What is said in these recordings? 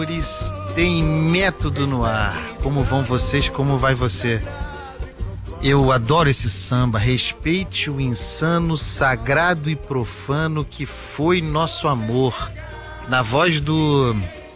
Tem método no ar. Como vão vocês? Como vai você? Eu adoro esse samba. Respeite o insano, sagrado e profano que foi nosso amor. Na voz do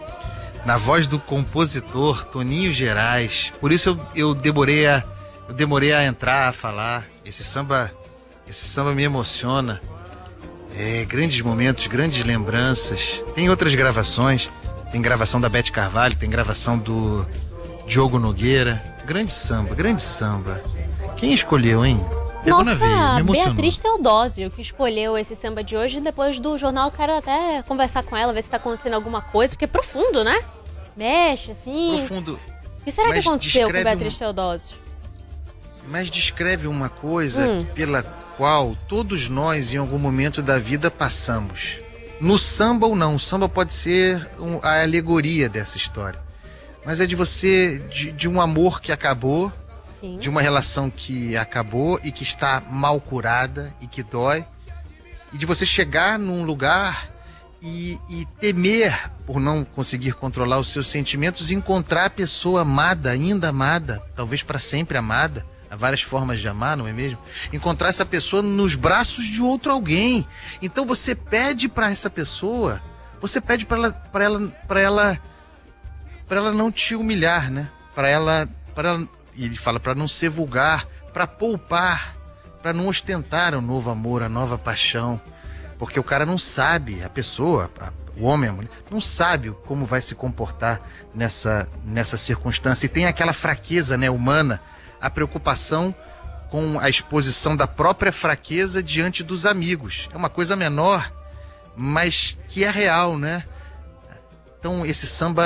compositor Toninho Gerais. Por isso eu demorei a entrar, a falar. Esse samba me emociona. Grandes momentos, grandes lembranças. Tem outras gravações. Tem gravação da Beth Carvalho, tem gravação do Diogo Nogueira. Grande samba, grande samba. Quem escolheu, hein? Nossa, Beatriz Teodósio, que escolheu esse samba de hoje. Depois do jornal, quero até conversar com ela, ver se tá acontecendo alguma coisa, porque é profundo, né? Mexe, assim. Profundo. O que será que aconteceu com Beatriz Teodósio? Mas descreve uma coisa pela qual todos nós, em algum momento da vida, passamos. No samba ou não, o samba pode ser a alegoria dessa história. Mas é de um amor que acabou, sim, de uma relação que acabou e que está mal curada e que dói, e de você chegar num lugar e temer por não conseguir controlar os seus sentimentos e encontrar a pessoa amada, ainda amada, talvez para sempre amada. Há várias formas de amar, não é mesmo? Encontrar essa pessoa nos braços de outro alguém. Então você pede para essa pessoa, você pede para ela não te humilhar, né? Para ela, e ele fala para não ser vulgar, para poupar, para não ostentar o novo amor, a nova paixão, porque o cara não sabe, a pessoa, o homem, a mulher, não sabe como vai se comportar nessa circunstância, e tem aquela fraqueza, né, humana, a preocupação com a exposição da própria fraqueza diante dos amigos. É uma coisa menor, mas que é real, né? Então esse samba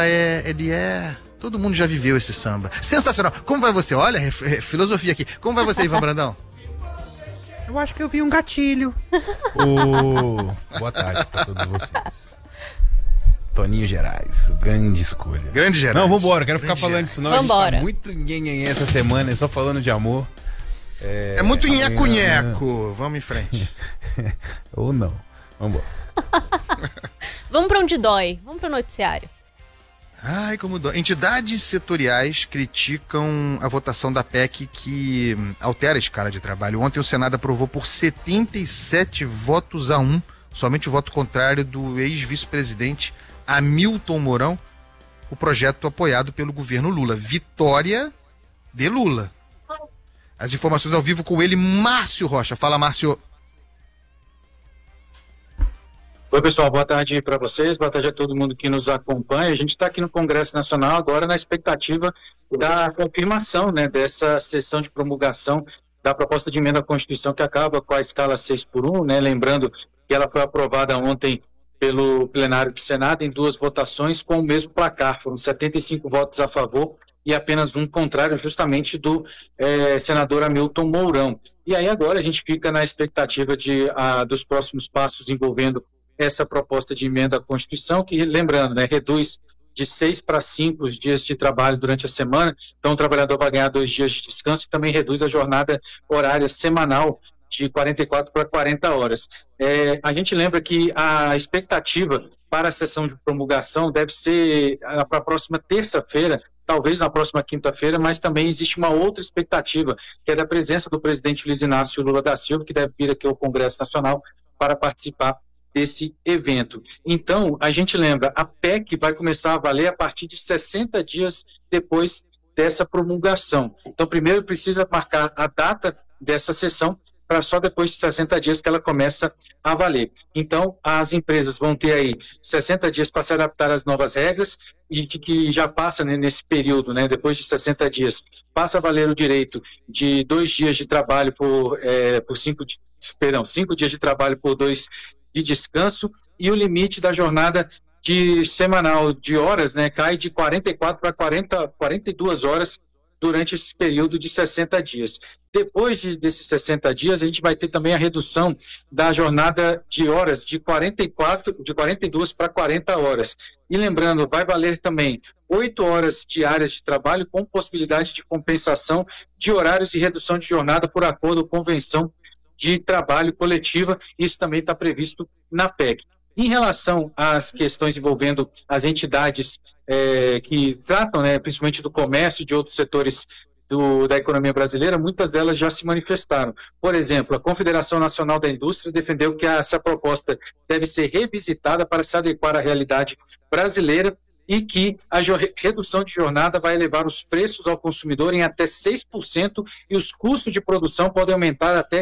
todo mundo já viveu esse samba. Sensacional. Como vai você? Olha, filosofia aqui. Como vai você, Ivan Brandão? Eu acho que eu vi um gatilho. Boa tarde pra todos vocês. Toninho Gerais, grande escolha. Grande Gerais. Não, vambora, quero ficar falando disso não. Vambora. A gente tá muito nhenhenhê essa semana, só falando de amor. É muito nheco-nheco. Vamos em frente. Ou não. Vambora. Vamos pra onde dói. Vamos pro noticiário. Ai, como dói. Entidades setoriais criticam a votação da PEC que altera a escala de trabalho. Ontem o Senado aprovou por 77 votos a 1, somente o voto contrário do ex-vice-presidente Hamilton Mourão, o projeto apoiado pelo governo Lula. Vitória de Lula. As informações ao vivo com ele, Márcio Rocha. Fala, Márcio. Oi, pessoal, boa tarde para vocês, boa tarde a todo mundo que nos acompanha. A gente está aqui no Congresso Nacional agora na expectativa da confirmação, né, dessa sessão de promulgação da proposta de emenda à Constituição que acaba com a escala 6x1, né, lembrando que ela foi aprovada ontem pelo plenário do Senado em 2 votações com o mesmo placar. Foram 75 votos a favor e apenas um contrário, justamente do senador Hamilton Mourão. E aí agora a gente fica na expectativa dos próximos passos envolvendo essa proposta de emenda à Constituição, que, lembrando, né, reduz de 6 para 5 os dias de trabalho durante a semana, então o trabalhador vai ganhar 2 dias de descanso e também reduz a jornada horária semanal de 44 para 40 horas. A gente lembra que a expectativa para a sessão de promulgação deve ser para a próxima terça-feira, talvez na próxima quinta-feira, mas também existe uma outra expectativa, que é da presença do presidente Luiz Inácio Lula da Silva, que deve vir aqui ao Congresso Nacional para participar desse evento. Então, a gente lembra, a PEC vai começar a valer a partir de 60 dias depois dessa promulgação. Então, primeiro precisa marcar a data dessa sessão, para só depois de 60 dias que ela começa a valer. Então, as empresas vão ter aí 60 dias para se adaptar às novas regras e que já passa, né, nesse período, né, depois de 60 dias, passa a valer o direito de 2 dias de trabalho por 5 dias de trabalho por 2 de descanso, e o limite da jornada semanal de horas, né, cai de 44 para 42 horas durante esse período de 60 dias. Depois desses 60 dias, a gente vai ter também a redução da jornada de horas de 42 para 40 horas. E lembrando, vai valer também 8 horas diárias de trabalho com possibilidade de compensação de horários e redução de jornada por acordo ou convenção de trabalho coletiva. Isso também está previsto na PEC. Em relação às questões envolvendo as entidades que tratam, né, principalmente do comércio e de outros setores da economia brasileira, muitas delas já se manifestaram. Por exemplo, a Confederação Nacional da Indústria defendeu que essa proposta deve ser revisitada para se adequar à realidade brasileira e que a redução de jornada vai elevar os preços ao consumidor em até 6% e os custos de produção podem aumentar até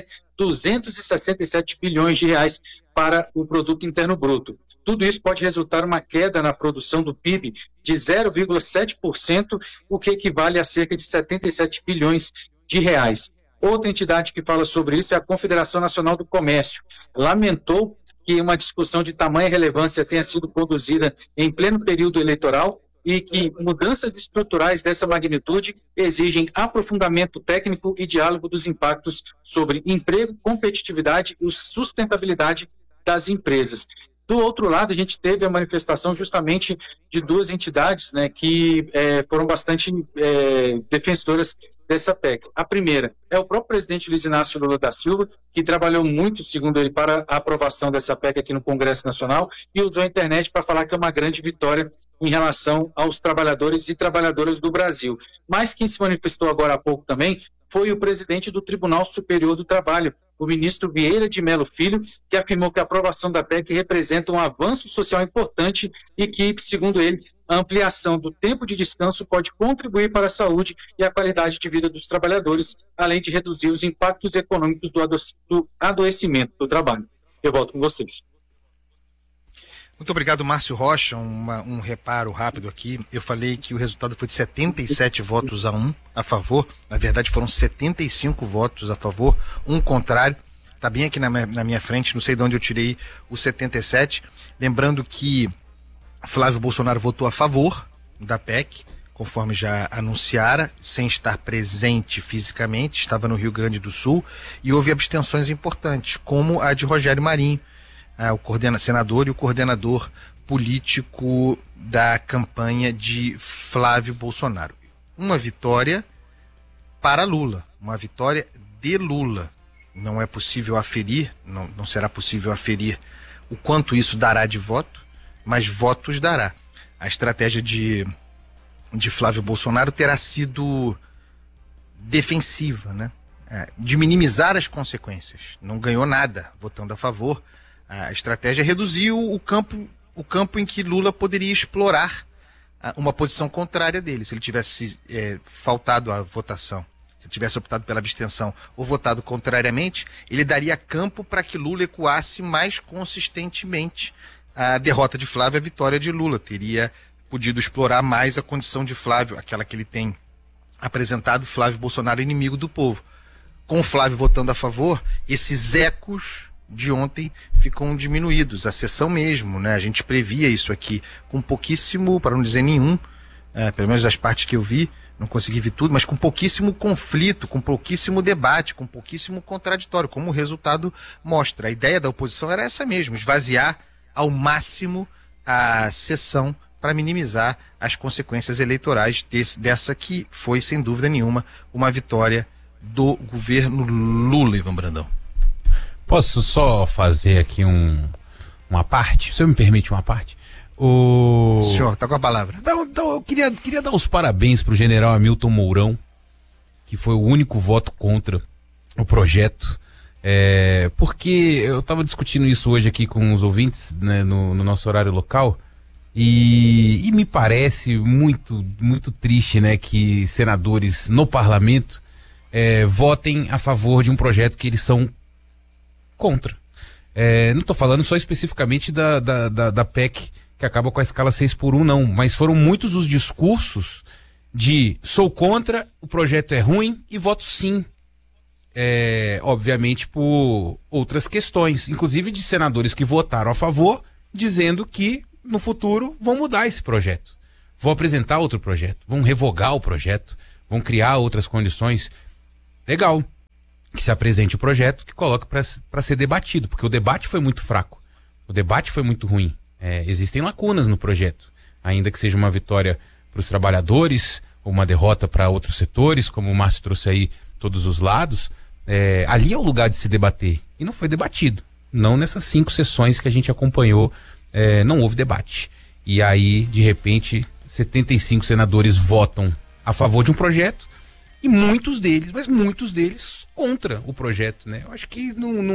267 bilhões de reais para o produto interno bruto. Tudo isso pode resultar em uma queda na produção do PIB de 0,7%, o que equivale a cerca de 77 bilhões de reais. Outra entidade que fala sobre isso é a Confederação Nacional do Comércio. Lamentou que uma discussão de tamanha relevância tenha sido conduzida em pleno período eleitoral e que mudanças estruturais dessa magnitude exigem aprofundamento técnico e diálogo dos impactos sobre emprego, competitividade e sustentabilidade das empresas. Do outro lado, a gente teve a manifestação justamente de duas entidades, né, que foram bastante defensoras dessa PEC. A primeira é o próprio presidente Luiz Inácio Lula da Silva, que trabalhou muito, segundo ele, para a aprovação dessa PEC aqui no Congresso Nacional e usou a internet para falar que é uma grande vitória em relação aos trabalhadores e trabalhadoras do Brasil. Mas quem se manifestou agora há pouco também foi o presidente do Tribunal Superior do Trabalho, o ministro Vieira de Mello Filho, que afirmou que a aprovação da PEC representa um avanço social importante e que, segundo ele, a ampliação do tempo de descanso pode contribuir para a saúde e a qualidade de vida dos trabalhadores, além de reduzir os impactos econômicos do adoecimento do trabalho. Eu volto com vocês. Muito obrigado, Márcio Rocha. Um reparo rápido aqui. Eu falei que o resultado foi de 77 votos a 1 a favor. Na verdade, foram 75 votos a favor, 1 contrário. Está bem aqui na minha frente, não sei de onde eu tirei os 77. Lembrando que Flávio Bolsonaro votou a favor da PEC, conforme já anunciara, sem estar presente fisicamente, estava no Rio Grande do Sul, e houve abstenções importantes, como a de Rogério Marinho, o senador e o coordenador político da campanha de Flávio Bolsonaro. Uma vitória para Lula, uma vitória de Lula. Não é possível aferir, não será possível aferir o quanto isso dará de voto, mas votos dará. A estratégia de Flávio Bolsonaro terá sido defensiva, né? De minimizar as consequências. Não ganhou nada votando a favor. A estratégia reduziu o campo em que Lula poderia explorar uma posição contrária dele. Se ele tivesse faltado à votação, se ele tivesse optado pela abstenção ou votado contrariamente, ele daria campo para que Lula ecoasse mais consistentemente a derrota de Flávio e a vitória de Lula. Teria podido explorar mais a condição de Flávio, aquela que ele tem apresentado, Flávio Bolsonaro inimigo do povo. Com o Flávio votando a favor, esses ecos de ontem ficam diminuídos, a sessão mesmo, né? A gente previa isso aqui com pouquíssimo, para não dizer nenhum, pelo menos das partes que eu vi, não consegui ver tudo, mas com pouquíssimo conflito, com pouquíssimo debate, com pouquíssimo contraditório, como o resultado mostra. A ideia da oposição era essa mesmo, esvaziar ao máximo a sessão para minimizar as consequências eleitorais dessa que foi, sem dúvida nenhuma, uma vitória do governo Lula, Ivan Brandão. Posso só fazer aqui uma parte? O senhor me permite uma parte? Senhor, está com a palavra. Eu queria dar os parabéns para o general Hamilton Mourão, que foi o único voto contra o projeto. Porque eu estava discutindo isso hoje aqui com os ouvintes, né, no nosso horário local, e me parece muito, muito triste, né, que senadores no parlamento votem a favor de um projeto que eles são contra. Não estou falando só especificamente da PEC que acaba com a escala 6x1, não, mas foram muitos os discursos de sou contra, o projeto é ruim e voto sim. Obviamente por outras questões, inclusive de senadores que votaram a favor, dizendo que no futuro vão mudar esse projeto, vão apresentar outro projeto, vão revogar o projeto, vão criar outras condições. Legal que se apresente o projeto, que coloque para ser debatido, porque o debate foi muito fraco, o debate foi muito ruim. Existem lacunas no projeto, ainda que seja uma vitória para os trabalhadores ou uma derrota para outros setores, como o Márcio trouxe aí todos os lados. Ali é o lugar de se debater, e não foi debatido, não nessas 5 sessões que a gente acompanhou, não houve debate. E aí, de repente, 75 senadores votam a favor de um projeto e muitos deles contra o projeto, né? Eu acho que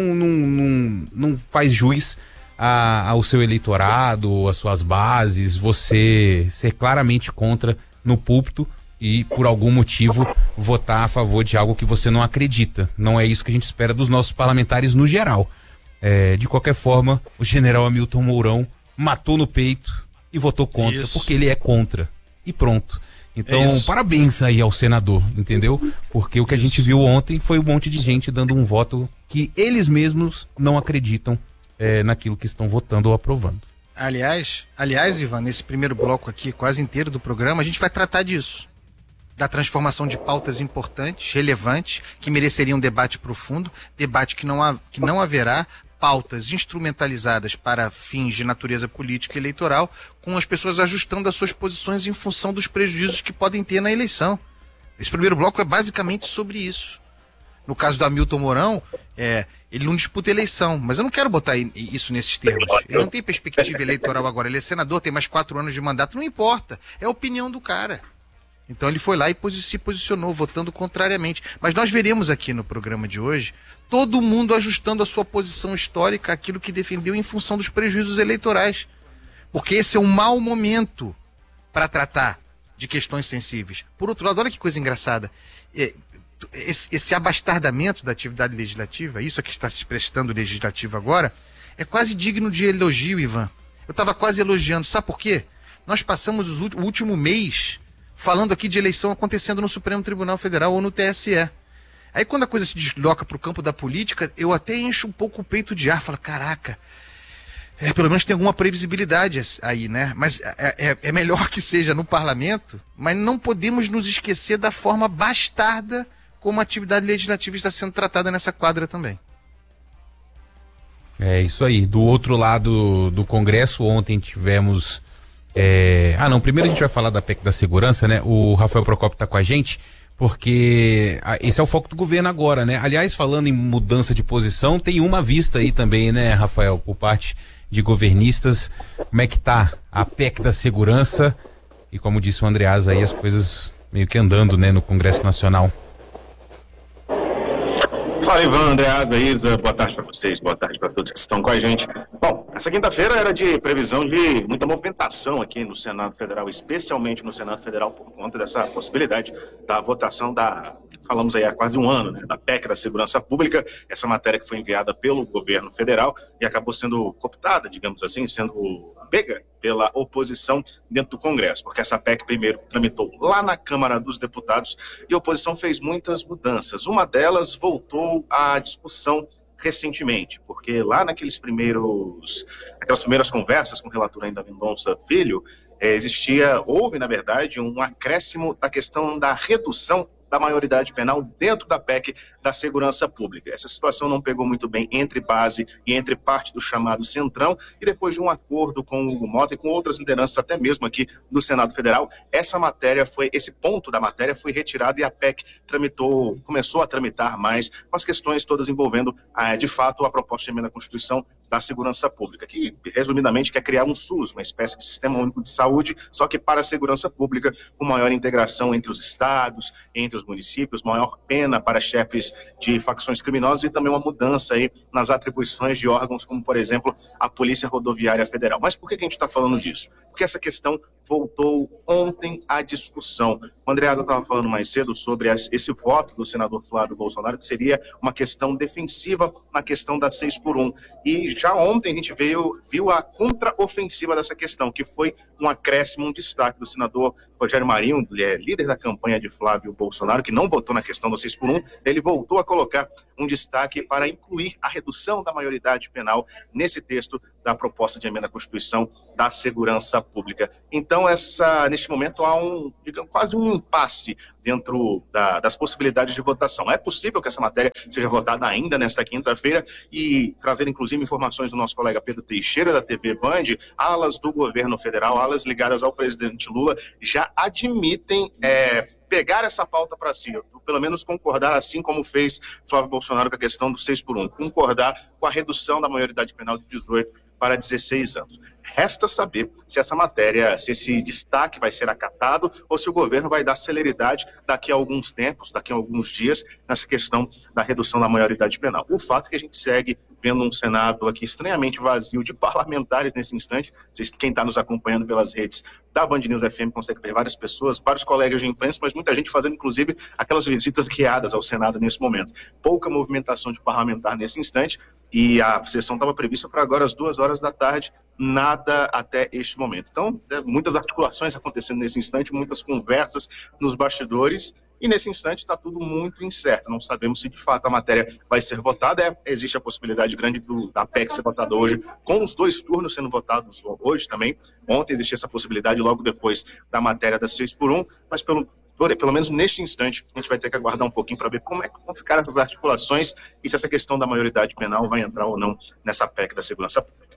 não faz jus ao seu eleitorado, às suas bases, você ser claramente contra no púlpito e, por algum motivo, votar a favor de algo que você não acredita. Não é isso que a gente espera dos nossos parlamentares no geral. De qualquer forma, o general Hamilton Mourão matou no peito e votou contra, porque ele é contra. E pronto. Então, parabéns aí ao senador, entendeu? Porque o que a gente viu ontem foi um monte de gente dando um voto que eles mesmos não acreditam naquilo que estão votando ou aprovando. Aliás, Ivan, nesse primeiro bloco aqui, quase inteiro do programa, a gente vai tratar disso. Da transformação de pautas importantes, relevantes, que mereceriam um debate profundo, debate que não haverá, pautas instrumentalizadas para fins de natureza política e eleitoral, com as pessoas ajustando as suas posições em função dos prejuízos que podem ter na eleição. Esse primeiro bloco é basicamente sobre isso. No caso do Hamilton Mourão, ele não disputa eleição, mas eu não quero botar isso nesses termos. Ele não tem perspectiva eleitoral agora, ele é senador, tem mais 4 anos de mandato, não importa, é a opinião do cara. Então ele foi lá e se posicionou, votando contrariamente. Mas nós veremos aqui no programa de hoje, todo mundo ajustando a sua posição histórica àquilo que defendeu em função dos prejuízos eleitorais. Porque esse é um mau momento para tratar de questões sensíveis. Por outro lado, olha que coisa engraçada. Esse abastardamento da atividade legislativa, isso aqui está se prestando legislativo agora, é quase digno de elogio, Ivan. Eu estava quase elogiando. Sabe por quê? Nós passamos o último mês falando aqui de eleição acontecendo no Supremo Tribunal Federal ou no TSE. Aí quando a coisa se desloca para o campo da política, eu até encho um pouco o peito de ar, falo, caraca, pelo menos tem alguma previsibilidade aí, né? Mas é melhor que seja no parlamento, mas não podemos nos esquecer da forma bastarda como a atividade legislativa está sendo tratada nessa quadra também. É isso aí. Do outro lado do Congresso, ontem tivemos... primeiro a gente vai falar da PEC da segurança, né? O Rafael Procópio está com a gente, porque esse é o foco do governo agora, né? Aliás, falando em mudança de posição, tem uma vista aí também, né, Rafael, por parte de governistas. Como é que tá a PEC da segurança? E como disse o Andreas aí, as coisas meio que andando, né, no Congresso Nacional. Fala, Ivan, Andreas, Isa, boa tarde para vocês, boa tarde para todos que estão com a gente. Bom, essa quinta-feira era de previsão de muita movimentação aqui no Senado Federal, especialmente no Senado Federal, por conta dessa possibilidade da votação falamos aí há quase um ano, né, da PEC da Segurança Pública, essa matéria que foi enviada pelo governo federal e acabou sendo cooptada, digamos assim, sendo pega pela oposição dentro do Congresso, porque essa PEC primeiro tramitou lá na Câmara dos Deputados e a oposição fez muitas mudanças. Uma delas voltou à discussão recentemente, porque lá aquelas primeiras conversas com o relator ainda Mendonça Filho, houve, na verdade, um acréscimo da questão da redução da maioridade penal dentro da PEC da Segurança Pública. Essa situação não pegou muito bem entre base e entre parte do chamado Centrão, e depois de um acordo com o Hugo Mota e com outras lideranças, até mesmo aqui do Senado Federal, esse ponto da matéria foi retirado e a PEC começou a tramitar mais com as questões todas envolvendo, de fato, a proposta de emenda à Constituição da Segurança Pública, que, resumidamente, quer criar um SUS, uma espécie de Sistema Único de Saúde, só que para a segurança pública, com maior integração entre os estados, entre os municípios, maior pena para chefes de facções criminosas e também uma mudança aí nas atribuições de órgãos, como, por exemplo, a Polícia Rodoviária Federal. Mas por que a gente está falando disso? Porque essa questão voltou ontem à discussão. O Andreasa estava falando mais cedo sobre esse voto do senador Flávio Bolsonaro, que seria uma questão defensiva na questão da 6x1. E já ontem a gente viu a contraofensiva dessa questão, que foi um acréscimo, um destaque do senador Rogério Marinho, líder da campanha de Flávio Bolsonaro, que não votou na questão da 6x1. Ele voltou a colocar um destaque para incluir a redução da maioridade penal nesse texto da proposta de emenda à Constituição da Segurança Pública. Então, neste momento, há quase um impasse dentro das possibilidades de votação. É possível que essa matéria seja votada ainda nesta quinta-feira e trazer, inclusive, informações do nosso colega Pedro Teixeira, da TV Band, alas do governo federal, alas ligadas ao presidente Lula, já admitem pegar essa pauta para si, pelo menos concordar, assim como fez Flávio Bolsonaro com a questão do 6x1, concordar com a redução da maioridade penal de 18 para 16 anos. Resta saber se essa matéria, se esse destaque vai ser acatado ou se o governo vai dar celeridade daqui a alguns tempos, daqui a alguns dias, nessa questão da redução da maioridade penal. O fato é que a gente segue vendo um Senado aqui estranhamente vazio de parlamentares nesse instante. Quem está nos acompanhando pelas redes da Band News FM consegue ver várias pessoas, vários colegas de imprensa, mas muita gente fazendo, inclusive, aquelas visitas guiadas ao Senado nesse momento. Pouca movimentação de parlamentar nesse instante. E a sessão estava prevista para agora às 2 horas da tarde, nada até este momento. Então, muitas articulações acontecendo nesse instante, muitas conversas nos bastidores, e nesse instante está tudo muito incerto. Não sabemos se de fato a matéria vai ser votada. Existe a possibilidade grande da PEC ser votada hoje, com os 2 turnos sendo votados hoje também. Ontem existia essa possibilidade logo depois da matéria da 6x1, mas pelo menos neste instante, a gente vai ter que aguardar um pouquinho para ver como é que vão ficar essas articulações e se essa questão da maioridade penal vai entrar ou não nessa PEC da segurança pública.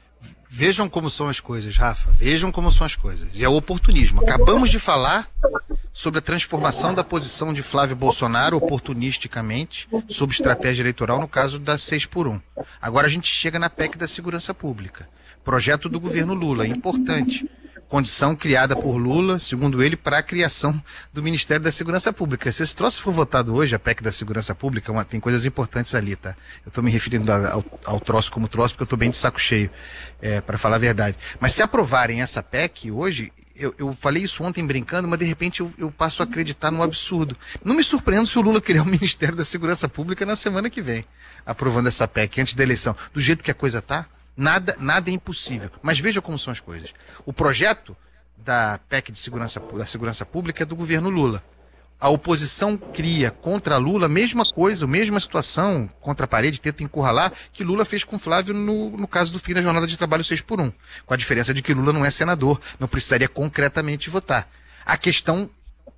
Vejam como são as coisas, Rafa. Vejam como são as coisas. E é o oportunismo. Acabamos de falar sobre a transformação da posição de Flávio Bolsonaro, oportunisticamente, sob estratégia eleitoral, no caso da 6x1. Agora a gente chega na PEC da segurança pública. Projeto do governo Lula, importante. Condição criada por Lula, segundo ele, para a criação do Ministério da Segurança Pública. Se esse troço for votado hoje, a PEC da Segurança Pública, tem coisas importantes ali, tá? Eu estou me referindo ao troço como troço, porque eu estou bem de saco cheio, para falar a verdade. Mas se aprovarem essa PEC hoje, eu falei isso ontem brincando, mas de repente eu passo a acreditar no absurdo. Não me surpreendo se o Lula criar o Ministério da Segurança Pública na semana que vem, aprovando essa PEC antes da eleição. Do jeito que a coisa tá, nada é impossível. Mas veja como são as coisas. O projeto da PEC da segurança pública é do governo Lula. A oposição cria contra Lula a mesma coisa, a mesma situação, contra a parede, tenta encurralar, que Lula fez com Flávio no caso do fim da jornada de trabalho 6x1. Com a diferença de que Lula não é senador, não precisaria concretamente votar. A questão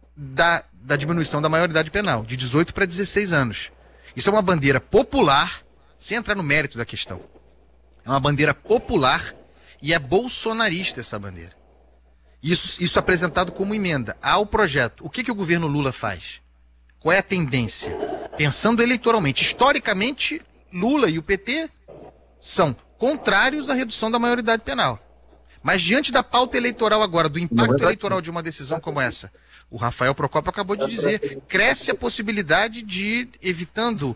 da diminuição da maioridade penal, de 18 para 16 anos. Isso é uma bandeira popular, sem entrar no mérito da questão. É uma bandeira popular e é bolsonarista essa bandeira. Isso apresentado como emenda ao projeto. O que o governo Lula faz? Qual é a tendência? Pensando eleitoralmente. Historicamente, Lula e o PT são contrários à redução da maioridade penal. Mas diante da pauta eleitoral agora, do impacto eleitoral de uma decisão como essa, o Rafael Procópio acabou de dizer, cresce a possibilidade de, evitando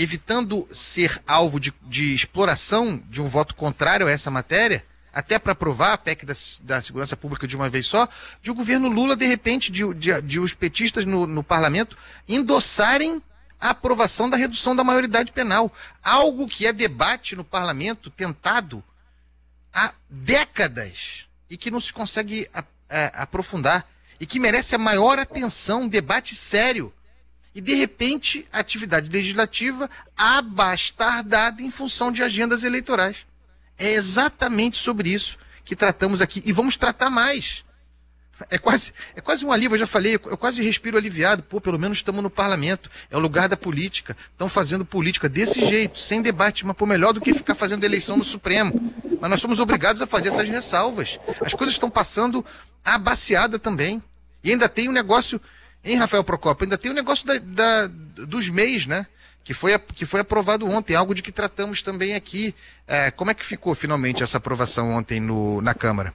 ser alvo de exploração de um voto contrário a essa matéria, até para aprovar a PEC da segurança pública de uma vez só, de o governo Lula, de repente, de os petistas no parlamento endossarem a aprovação da redução da maioridade penal. Algo que é debate no parlamento tentado há décadas e que não se consegue aprofundar e que merece a maior atenção, um debate sério. E, de repente, a atividade legislativa abastardada em função de agendas eleitorais. É exatamente sobre isso que tratamos aqui. E vamos tratar mais. É quase um alívio, eu já falei, eu quase respiro aliviado. Pô, pelo menos estamos no parlamento, é o lugar da política. Estão fazendo política desse jeito, sem debate, mas pô, melhor do que ficar fazendo eleição no Supremo. Mas nós somos obrigados a fazer essas ressalvas. As coisas estão passando a baciada também. E ainda tem um negócio, hein, Rafael Procópio? Ainda tem o negócio dos MEIs, né? Que foi aprovado ontem, algo de que tratamos também aqui. Como é que ficou finalmente essa aprovação ontem na Câmara?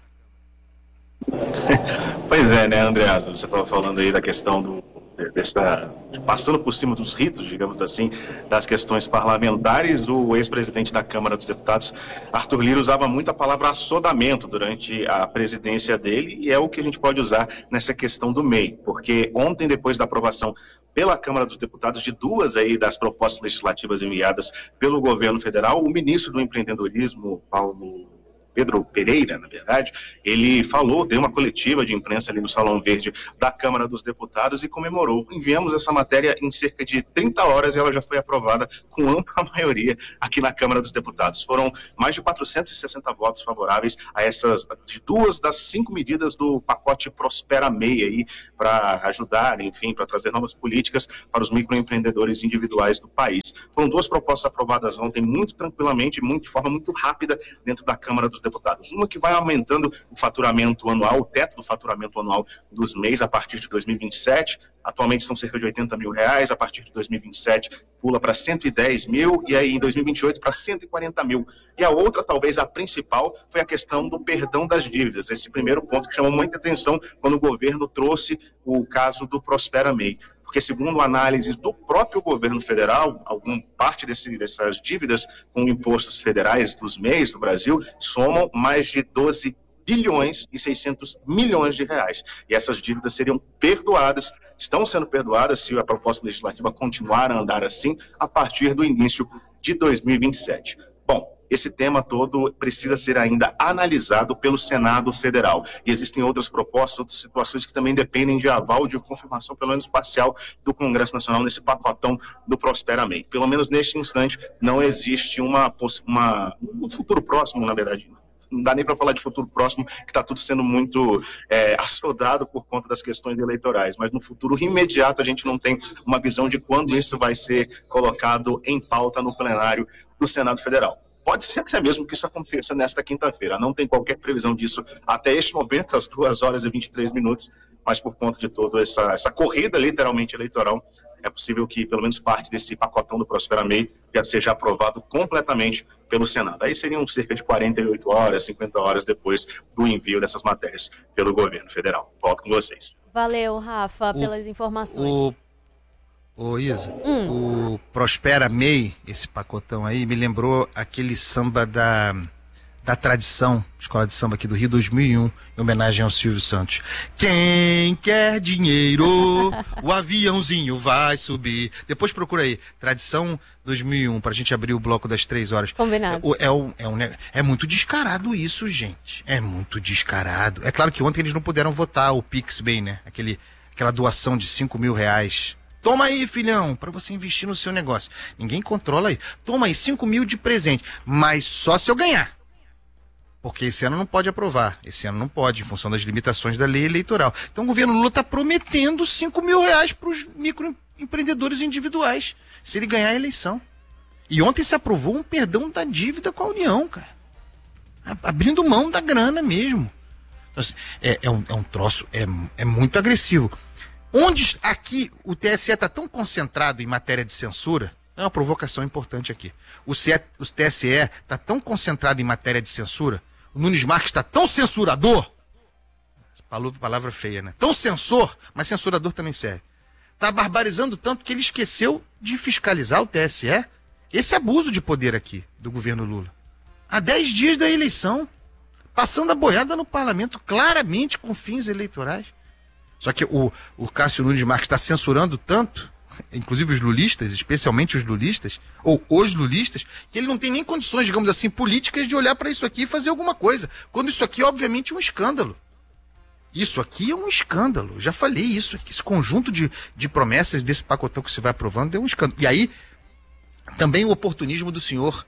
Pois é, né, Andreas? Você estava falando aí da questão passando por cima dos ritos, digamos assim, das questões parlamentares. O ex-presidente da Câmara dos Deputados, Arthur Lira, usava muito a palavra assodamento durante a presidência dele, e é o que a gente pode usar nessa questão do MEI, porque ontem, depois da aprovação pela Câmara dos Deputados de 2 aí das propostas legislativas enviadas pelo governo federal, o ministro do Empreendedorismo, Paulo Pedro Pereira, na verdade, ele falou, deu uma coletiva de imprensa ali no Salão Verde da Câmara dos Deputados e comemorou. Enviamos essa matéria em cerca de 30 horas e ela já foi aprovada com ampla maioria aqui na Câmara dos Deputados. Foram mais de 460 votos favoráveis a essas 2 das 5 medidas do pacote Prospera MEI aí, para ajudar, enfim, para trazer novas políticas para os microempreendedores individuais do país. Foram 2 propostas aprovadas ontem muito tranquilamente, de forma muito rápida dentro da Câmara dos Deputados. Uma que vai aumentando o faturamento anual, o teto do faturamento anual dos MEIs a partir de 2027. Atualmente são cerca de R$80 mil, a partir de 2027 pula para 110 mil e aí em 2028 para 140 mil. E a outra, talvez a principal, foi a questão do perdão das dívidas. Esse primeiro ponto que chamou muita atenção quando o governo trouxe o caso do Prospera MEI. Porque segundo análises do próprio governo federal, alguma parte dessas dívidas com impostos federais dos MEIs do Brasil somam mais de 12 bilhões e 600 milhões de reais. E essas dívidas seriam perdoadas, estão sendo perdoadas se a proposta legislativa continuar a andar assim, a partir do início de 2027. Bom, esse tema todo precisa ser ainda analisado pelo Senado Federal. E existem outras propostas, outras situações que também dependem de aval, de confirmação, pelo menos parcial, do Congresso Nacional nesse pacotão do Prospera MEI. Pelo menos neste instante, não existe um futuro próximo, na verdade. Não dá nem para falar de futuro próximo, que está tudo sendo muito assodado por conta das questões eleitorais. Mas no futuro imediato a gente não tem uma visão de quando isso vai ser colocado em pauta no plenário do Senado Federal. Pode ser até mesmo que isso aconteça nesta quinta-feira. Não tem qualquer previsão disso até este momento, às 2 horas e 23 minutos, mas por conta de toda essa corrida literalmente eleitoral, é possível que pelo menos parte desse pacotão do Prospera MEI já seja aprovado completamente pelo Senado. Aí seriam cerca de 48 horas, 50 horas depois do envio dessas matérias pelo governo federal. Volto com vocês. Valeu, Rafa, pelas informações. Ô Isa, o Prospera MEI, esse pacotão aí, me lembrou aquele samba da Tradição, Escola de Samba aqui do Rio, 2001, em homenagem ao Silvio Santos. Quem quer dinheiro, o aviãozinho vai subir. Depois procura aí, Tradição 2001, pra gente abrir o bloco das 3 horas. Combinado. É muito descarado isso, gente. É muito descarado. É claro que ontem eles não puderam votar o PixBay, né? Aquela doação de R$5 mil. Toma aí, filhão, para você investir no seu negócio. Ninguém controla aí. Toma aí 5 mil de presente, mas só se eu ganhar. Porque esse ano não pode aprovar. Esse ano não pode, em função das limitações da lei eleitoral. Então o governo Lula está prometendo R$5 mil para os microempreendedores individuais, se ele ganhar a eleição. E ontem se aprovou um perdão da dívida com a União, cara. Abrindo mão da grana mesmo. Então, assim, é um troço, é muito agressivo. Onde aqui o TSE está tão concentrado em matéria de censura, é uma provocação importante aqui. O TSE está tão concentrado em matéria de censura, o Nunes Marques está tão censurador, palavra feia, né? Tão censor, mas censurador também serve. Está barbarizando tanto que ele esqueceu de fiscalizar o TSE, esse abuso de poder aqui do governo Lula. Há 10 dias da eleição, passando a boiada no parlamento, claramente com fins eleitorais. Só que o Cássio Nunes Marques está censurando tanto, inclusive os lulistas, especialmente os lulistas, ou os lulistas, que ele não tem nem condições, digamos assim, políticas de olhar para isso aqui e fazer alguma coisa. Quando isso aqui é, obviamente, um escândalo. Isso aqui é um escândalo. Já falei isso aqui. Esse conjunto de promessas desse pacotão que você vai aprovando é um escândalo. E aí, também o oportunismo do senhor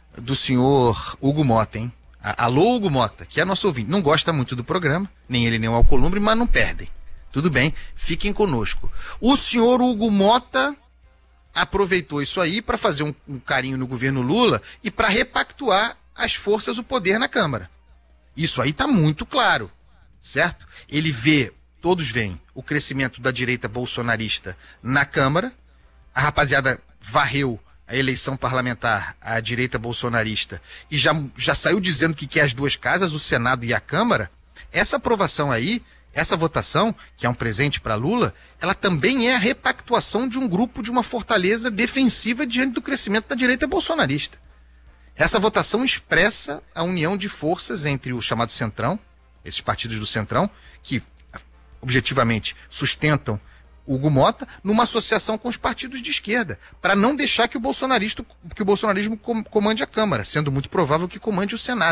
Hugo Mota, hein? Alô, Hugo Mota, que é nosso ouvinte. Não gosta muito do programa, nem ele nem o Alcolumbre, mas não perdem. Tudo bem, fiquem conosco. O senhor Hugo Mota aproveitou isso aí para fazer um carinho no governo Lula e para repactuar as forças, o poder na Câmara. Isso aí está muito claro, certo? Ele todos veem o crescimento da direita bolsonarista na Câmara, a rapaziada varreu a eleição parlamentar, a direita bolsonarista, e já saiu dizendo que quer as 2 casas, o Senado e a Câmara. Essa aprovação aí, essa votação, que é um presente para Lula, ela também é a repactuação de um grupo, de uma fortaleza defensiva diante do crescimento da direita bolsonarista. Essa votação expressa a união de forças entre o chamado Centrão, esses partidos do Centrão, que objetivamente sustentam o Hugo Mota, numa associação com os partidos de esquerda, para não deixar que o bolsonarismo comande a Câmara, sendo muito provável que comande o Senado.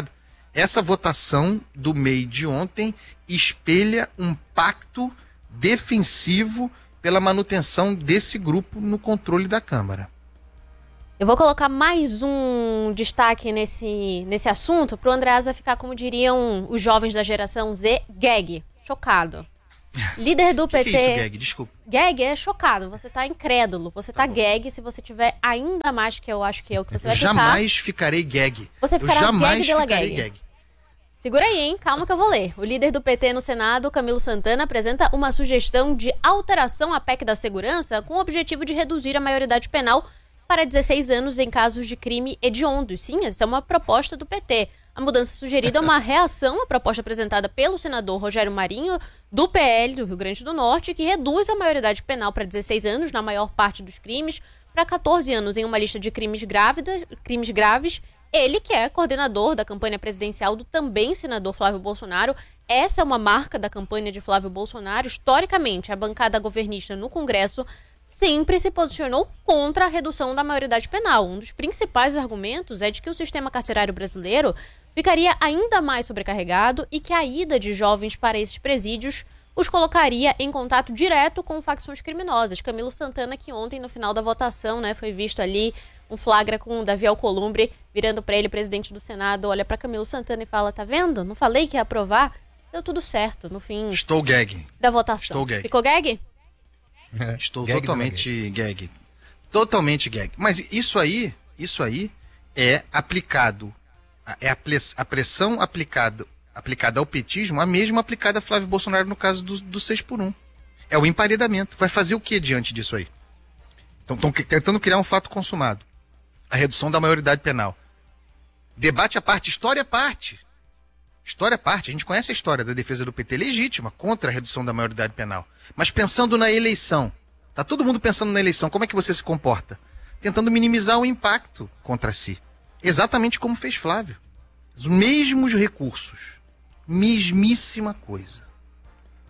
essa votação do MEI de ontem espelha um pacto defensivo pela manutenção desse grupo no controle da Câmara. Eu vou colocar mais um destaque nesse assunto para o Andreasa ficar, como diriam os jovens da geração Z, gag, chocado. Líder do PT... Que é isso, gag? Desculpa. Gag é chocado, você tá incrédulo, você tá gag, se você tiver ainda mais que eu acho que é o que você vai ficar. Jamais ficarei gag. Você ficará jamais gag pela ficarei gag. Segura aí, hein? Calma que eu vou ler. O líder do PT no Senado, Camilo Santana, apresenta uma sugestão de alteração à PEC da segurança com o objetivo de reduzir a maioridade penal para 16 anos em casos de crime hediondo. Sim, essa é uma proposta do PT. A mudança sugerida é uma reação à proposta apresentada pelo senador Rogério Marinho, do PL do Rio Grande do Norte, que reduz a maioridade penal para 16 anos na maior parte dos crimes, para 14 anos em uma lista de crimes graves. Ele, que é coordenador da campanha presidencial do também senador Flávio Bolsonaro. Essa é uma marca da campanha de Flávio Bolsonaro. Historicamente, a bancada governista no Congresso sempre se posicionou contra a redução da maioridade penal. Um dos principais argumentos é de que o sistema carcerário brasileiro ficaria ainda mais sobrecarregado e que a ida de jovens para esses presídios os colocaria em contato direto com facções criminosas. Camilo Santana, que ontem, no final da votação, foi visto ali um flagra com o Davi Alcolumbre, virando para ele, presidente do Senado, olha para Camilo Santana e fala, tá vendo? Não falei que ia aprovar? Deu tudo certo, no fim Estou gag. da votação. Estou gag. Ficou gag? Estou Gag totalmente gag. Totalmente gag. Mas isso aí é aplicado, a pressão aplicada ao petismo, a mesma aplicada a Flávio Bolsonaro no caso do 6x1. É o emparedamento. Vai fazer o que diante disso aí? Então estão tentando criar um fato consumado. A redução da maioridade penal. Debate à parte, história à parte. História à parte. A gente conhece a história da defesa do PT legítima contra a redução da maioridade penal. Mas pensando na eleição, tá todo mundo pensando na eleição, como é que você se comporta? Tentando minimizar o impacto contra si. Exatamente como fez Flávio. Os mesmos recursos. Mesmíssima coisa.